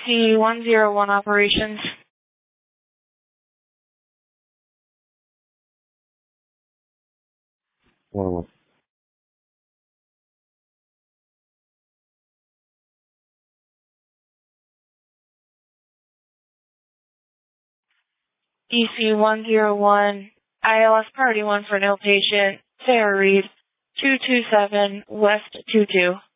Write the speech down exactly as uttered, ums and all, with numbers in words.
C one zero one operations. One. E C one zero one, I L S Party one for no patient, Sarah Reed, two two seven West two two.